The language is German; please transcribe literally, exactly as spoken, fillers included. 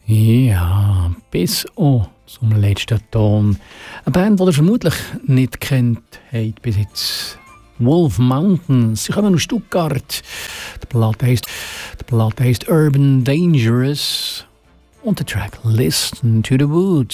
Ja, bis auch zum letzten Ton. Eine Band, die ihr vermutlich nicht kennt, habt bis jetzt. Wolf Mountains. Sie kommen aus Stuttgart. Die Platte heisst, die Platte heisst Urban Dangerous. Und der Track Listen to the Woods.